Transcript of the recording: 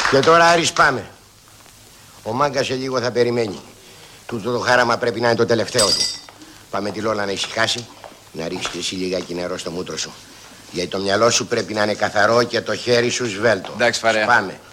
Και τώρα, Άρης, πάμε. Ο Μάγκας σε λίγο θα περιμένει. Τούτο το χάραμα πρέπει να είναι το τελευταίο του. Πάμε τη Λόλα να ησυχάσει, να ρίξεις εσύ λιγάκι νερό στο μούτρο σου. Γιατί το μυαλό σου πρέπει να είναι καθαρό και το χέρι σου σβέλτο. Εντάξει, παρέα. Πάμε.